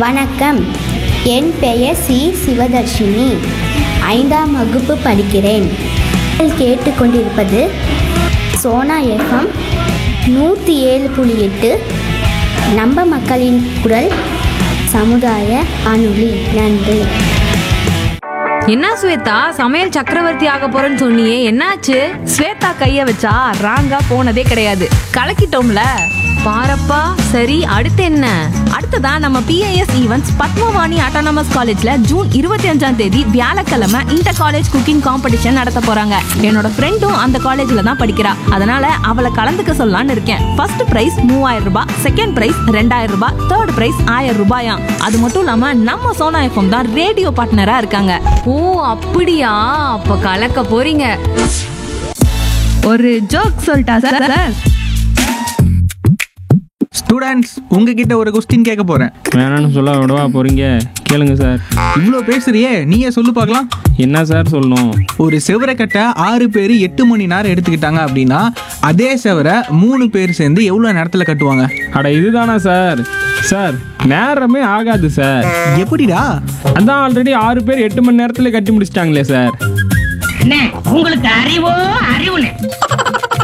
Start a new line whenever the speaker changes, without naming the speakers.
வணக்கம், என் பெயர் சி. சிவதர்ஷினி. 5ஆம் வகுப்பு படிக்கிறேன். நீங்கள் கேட்டுக்கொண்டிருப்பது சோனா எஃப்எம் 107.8 நம்ம மக்களின் குரல் சமுதாய வானொலி. நன்றி.
என்ன ஸ்வேதா, சமையல் சக்கரவர்த்தி ஆக போறேன்னு சொன்னியே, என்னாச்சு? ஸ்வேதா கைய வச்சா ராங்கா போனதே கிடையாது. கலக்கிட்டோம்ல. பாரப்பா. சரி, அடுத்து என்ன? அடுத்ததான் நம்ம பிஐஎஸ் ஈவென்ட்ஸ் பத்மவாணி ஆட்டோனமஸ் காலேஜ்ல ஜூன் 25ஆம் தேதி வியாழக்கிழமை இன்டர் காலேஜ் குக்கிங் காம்படிஷன் நடத்த போறாங்க. என்னோட ஃப்ரெண்டும் அந்த காலேஜ்ல தான் படிக்கிறா. அதனால அவளை கலந்துக்க சொல்லலாம்னு இருக்கேன். ஃபர்ஸ்ட் பிரைஸ் 3000 ரூபாய், செகண்ட் பிரைஸ் 2000 ரூபாய், தேர்ட் பிரைஸ் 1000 ரூபாயாம். அது மட்டும் இல்லாம நம்ம சோனா எஃப்எம் தான் ரேடியோ பார்ட்னரா இருக்காங்க.
ஓ அப்படியா? அப்ப கலக்க போறீங்க.
ஒரு ஜோக் சொல்லிட்டா சார்?
ஸ்டூடெண்ட்ஸ், உங்ககிட்ட ஒரு கொஸ்டின் கேட்க போறேன்.
வேணான்னு சொல்ல விடவா போறீங்க? கேளுங்க சார்.
இவ்வளோ பேசுறியே, நீயே சொல்லு பார்க்கலாம்.
என்ன சார் சொல்லணும்?
ஒரு செவரை கட்ட 6 பேர் 8 மணி நேரம் எடுத்துக்கிட்டாங்க அப்படின்னா அதே செவரை 3 பேர் சேர்ந்து எவ்வளோ நேரத்தில் கட்டுவாங்க?
அட இதுதானா சார்? சார், நேரமே ஆகாது சார்.
எப்படிடா?
அதான் ஆல்ரெடி 6 பேர் 8 மணி நேரத்துல கட்டி முடிச்சிட்டாங்களே சார்.
உங்களுக்கு அறிவோ அறிவுனே